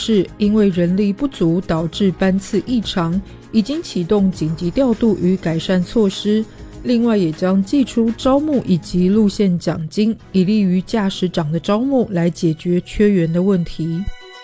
示，因为人力不足导致班次异常，已经启动紧急调度与改善措施，另外也将祭出招募以及路线奖金，以利于驾驶长的招募，来解决缺员的问题。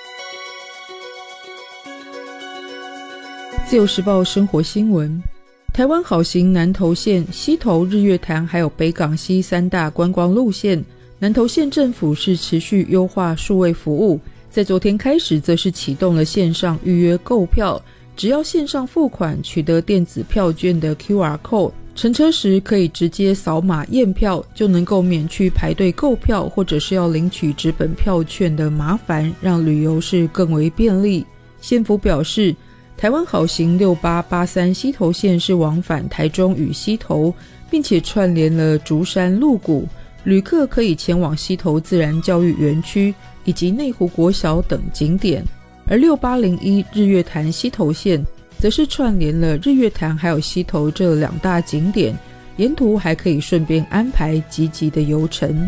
自由时报生活新闻，台湾好行南投县、溪头、日月潭还有北港溪3大观光路线，南投县政府是持续优化数位服务，在昨天开始则是启动了线上预约购票，只要线上付款，取得电子票券的 QR code， 乘车时可以直接扫码验票，就能够免去排队购票或者是要领取纸本票券的麻烦，让旅游是更为便利。县府表示，台湾好行6883溪头线是往返台中与溪头，并且串联了竹山、鹿谷，旅客可以前往溪头自然教育园区以及内湖国小等景点。而6801日月潭溪头线则是串联了日月潭还有溪头这2大景点，沿途还可以顺便安排积极的游程。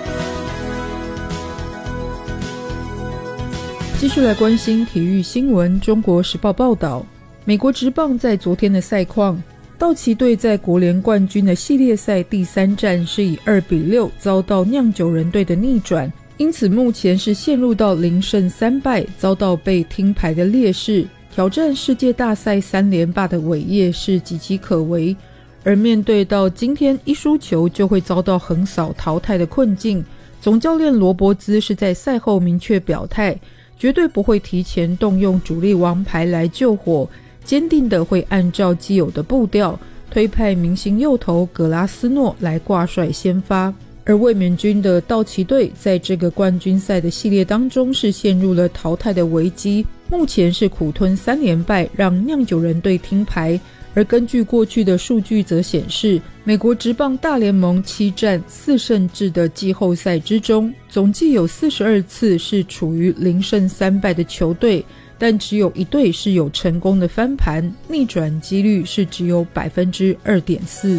继续来关心体育新闻。中国时报报道，美国职棒在昨天的赛况，道奇队在国联冠军的系列赛第3战是以2-6遭到酿酒人队的逆转，因此目前是陷入到0胜3败，遭到被听牌的劣势，挑战世界大赛3连霸的伟业是岌岌可危。而面对到今天一输球就会遭到横扫淘汰的困境，总教练罗伯兹是在赛后明确表态，绝对不会提前动用主力王牌来救火，坚定的会按照既有的步调，推派明星右投格拉斯诺来挂帅先发。而卫冕军的道奇队在这个冠军赛的系列当中是陷入了淘汰的危机，目前是苦吞3连败，让酿酒人队听牌。而根据过去的数据则显示，美国职棒大联盟7战4胜制的季后赛之中，总计有42次是处于0胜3败的球队，但只有1队是有成功的翻盘，逆转几率是只有 2.4%。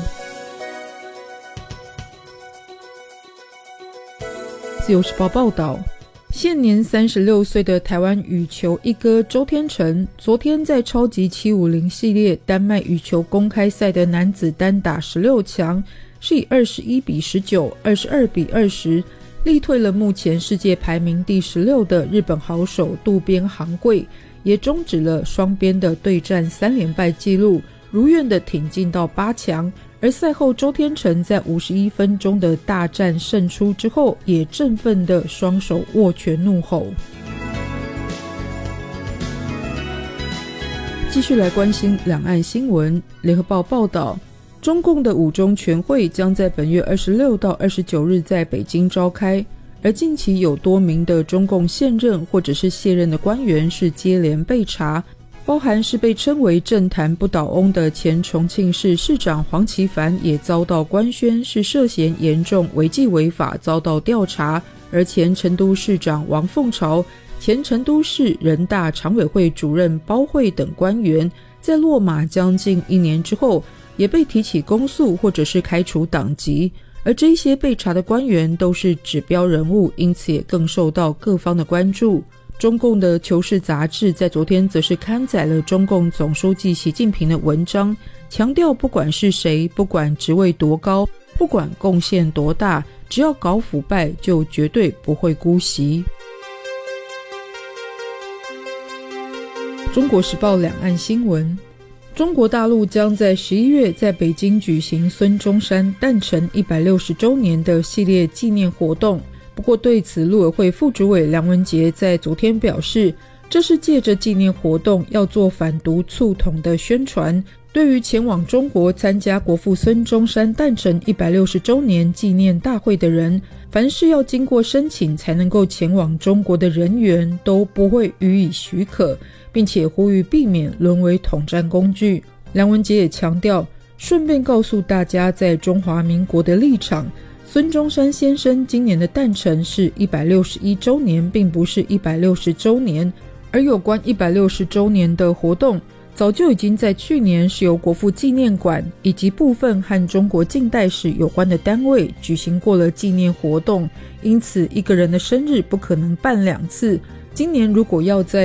自由时报报道，现年36岁的台湾羽球一哥周天成，昨天在超级750系列丹麦羽球公开赛的男子单打16强，是以21-19、22-20力退了目前世界排名第16的日本好手渡边航贵，也终止了双边的对战3连败纪录，如愿的挺进到8强。而赛后周天成在51分钟的大战胜出之后，也振奋的双手握拳怒吼。继续来关心两岸新闻。联合报报道，中共的5中全会将在本月26到29日在北京召开，而近期有多名的中共现任或者是卸任的官员是接连被查，包含是被称为政坛不倒翁的前重庆市市长黄奇帆也遭到官宣是涉嫌严重违纪违法遭到调查，而前成都市长王凤朝、前成都市人大常委会主任包慧等官员在落马将近1年之后也被提起公诉或者是开除党籍，而这些被查的官员都是指标人物，因此也更受到各方的关注。中共的《求是》杂志在昨天则是刊载了中共总书记习近平的文章，强调不管是谁，不管职位多高，不管贡献多大，只要搞腐败就绝对不会姑息。中国时报两岸新闻，中国大陆将在11月在北京举行孙中山诞辰160周年的系列纪念活动。不过对此，陆委会副主委梁文杰在昨天表示，这是借着纪念活动要做反独促统的宣传，对于前往中国参加国父孙中山诞辰160周年纪念大会的人，凡是要经过申请才能够前往中国的人员都不会予以许可，并且呼吁避免沦为统战工具。梁文杰也强调，顺便告诉大家在中华民国的立场，孙中山先生今年的诞辰是161周年，并不是160周年，而有关160周年的活动早就已经在去年是由国父纪念馆以及部分和中国近代史有关的单位举行过了纪念活动，因此一个人的生日不可能办2次。今年如果要在